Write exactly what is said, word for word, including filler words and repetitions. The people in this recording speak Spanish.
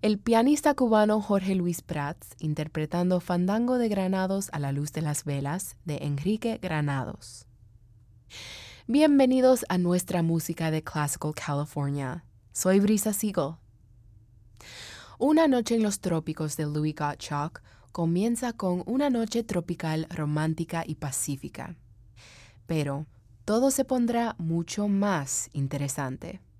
el pianista cubano Jorge Luis Prats interpretando Fandango de Granados a la luz de las velas de Enrique Granados. Bienvenidos a nuestra música de Classical California. Soy Brisa Siegel. Una noche en los trópicos de Louis Gottschalk comienza con una noche tropical romántica y pacífica. Pero todo se pondrá mucho más interesante.